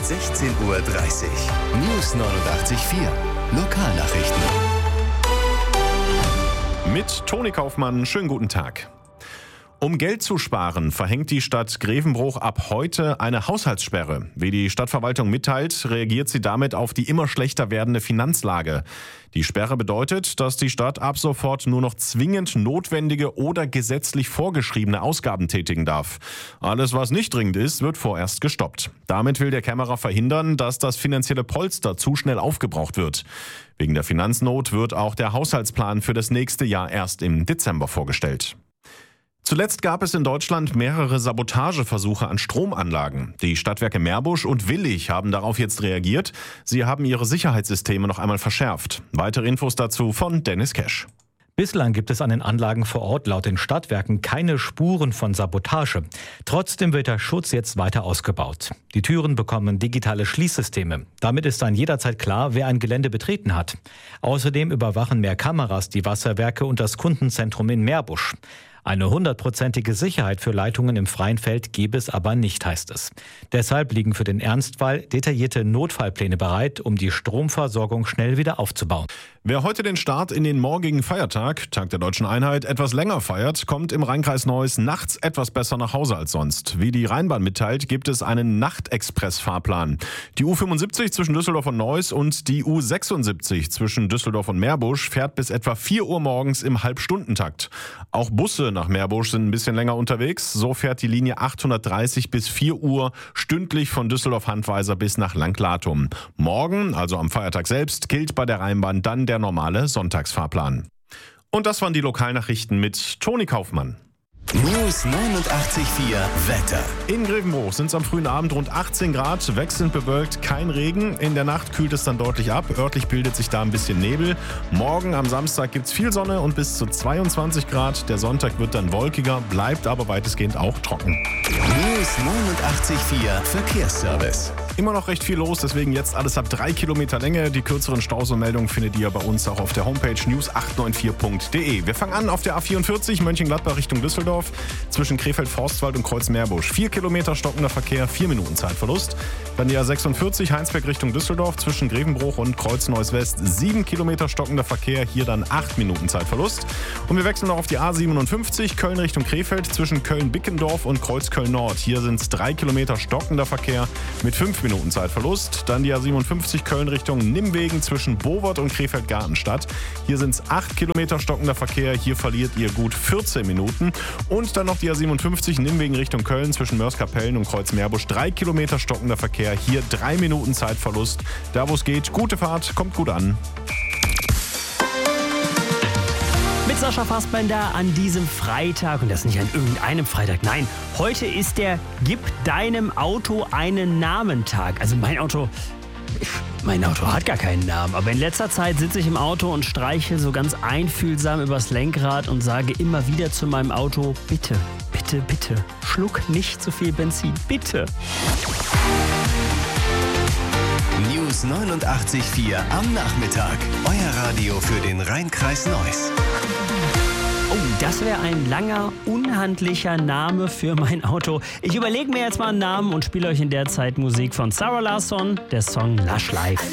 16:30 Uhr. News 89.4. Lokalnachrichten. Mit Toni Kaufmann, schönen guten Tag. Um Geld zu sparen, verhängt die Stadt Grevenbroich ab heute eine Haushaltssperre. Wie die Stadtverwaltung mitteilt, reagiert sie damit auf die immer schlechter werdende Finanzlage. Die Sperre bedeutet, dass die Stadt ab sofort nur noch zwingend notwendige oder gesetzlich vorgeschriebene Ausgaben tätigen darf. Alles, was nicht dringend ist, wird vorerst gestoppt. Damit will der Kämmerer verhindern, dass das finanzielle Polster zu schnell aufgebraucht wird. Wegen der Finanznot wird auch der Haushaltsplan für das nächste Jahr erst im Dezember vorgestellt. Zuletzt gab es in Deutschland mehrere Sabotageversuche an Stromanlagen. Die Stadtwerke Meerbusch und Willich haben darauf jetzt reagiert. Sie haben ihre Sicherheitssysteme noch einmal verschärft. Weitere Infos dazu von Dennis Kesch. Bislang gibt es an den Anlagen vor Ort laut den Stadtwerken keine Spuren von Sabotage. Trotzdem wird der Schutz jetzt weiter ausgebaut. Die Türen bekommen digitale Schließsysteme. Damit ist dann jederzeit klar, wer ein Gelände betreten hat. Außerdem überwachen mehr Kameras die Wasserwerke und das Kundenzentrum in Meerbusch. Eine 100%ige Sicherheit für Leitungen im freien Feld gäbe es aber nicht, heißt es. Deshalb liegen für den Ernstfall detaillierte Notfallpläne bereit, um die Stromversorgung schnell wieder aufzubauen. Wer heute den Start in den morgigen Feiertag, Tag der Deutschen Einheit, etwas länger feiert, kommt im Rheinkreis Neuss nachts etwas besser nach Hause als sonst. Wie die Rheinbahn mitteilt, gibt es einen Nachtexpress-Fahrplan. Die U75 zwischen Düsseldorf und Neuss und die U76 zwischen Düsseldorf und Meerbusch fährt bis etwa 4 Uhr morgens im Halbstundentakt. Auch Busse nach Meerbusch sind ein bisschen länger unterwegs. So fährt die Linie 830 bis 4 Uhr stündlich von Düsseldorf-Handweiser bis nach Langlatum. Morgen, also am Feiertag selbst, gilt bei der Rheinbahn dann der normale Sonntagsfahrplan. Und das waren die Lokalnachrichten mit Toni Kaufmann. News 89.4 Wetter. In Grevenbroich sind es am frühen Abend rund 18 Grad, wechselnd bewölkt, kein Regen. In der Nacht kühlt es dann deutlich ab, örtlich bildet sich da ein bisschen Nebel. Morgen am Samstag gibt es viel Sonne und bis zu 22 Grad. Der Sonntag wird dann wolkiger, bleibt aber weitestgehend auch trocken. News 89.4 Verkehrsservice. Immer noch recht viel los, deswegen jetzt alles ab 3 Kilometer Länge. Die kürzeren Stausemeldungen findet ihr bei uns auch auf der Homepage news894.de. Wir fangen an auf der A44 Mönchengladbach Richtung Düsseldorf zwischen Krefeld-Forstwald und Kreuz-Meerbusch. 4 Kilometer stockender Verkehr, 4 Minuten Zeitverlust. Dann die A46 Heinsberg Richtung Düsseldorf zwischen Grevenbroich und Kreuz-Neuss-West. 7 Kilometer stockender Verkehr, hier dann 8 Minuten Zeitverlust. Und wir wechseln noch auf die A57 Köln Richtung Krefeld zwischen Köln-Bickendorf und Kreuz-Köln-Nord. Hier sind es 3 Kilometer stockender Verkehr mit 5 Minuten Zeitverlust. Dann die A57 Köln Richtung Nimwegen zwischen Bowert und Krefeld-Gartenstadt. Hier sind es 8 Kilometer stockender Verkehr. Hier verliert ihr gut 14 Minuten. Und dann noch die A57 Nimwegen Richtung Köln zwischen Mörs-Kapellen und Kreuz-Meerbusch. 3 Kilometer stockender Verkehr. Hier 3 Minuten Zeitverlust. Da wo es geht, gute Fahrt, kommt gut an. Mit Sascha Fassbender an diesem Freitag, und das nicht an irgendeinem Freitag, nein, heute ist der Gib deinem Auto einen Namen-Tag. Also mein Auto hat gar keinen Namen, aber in letzter Zeit sitze ich im Auto und streiche so ganz einfühlsam übers Lenkrad und sage immer wieder zu meinem Auto, bitte, bitte, bitte, schluck nicht so viel Benzin, bitte. News 89.4 am Nachmittag. Euer Radio für den Rheinkreis Neuss. Oh, das wäre ein langer, unhandlicher Name für mein Auto. Ich überlege mir jetzt mal einen Namen und spiele euch in der Zeit Musik von Sarah Larsson, der Song Lush Life.